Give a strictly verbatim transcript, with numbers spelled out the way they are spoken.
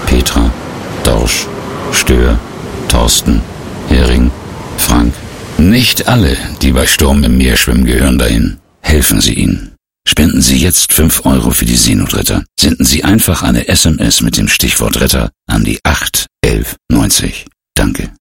Petra, Dorsch, Stör, Thorsten, Hering, Frank. Nicht alle, die bei Sturm im Meer schwimmen, gehören dahin. Helfen Sie ihnen. Spenden Sie jetzt fünf Euro für die Seenotretter. Senden Sie einfach eine S M S mit dem Stichwort Retter an die acht elf neunzig. Danke.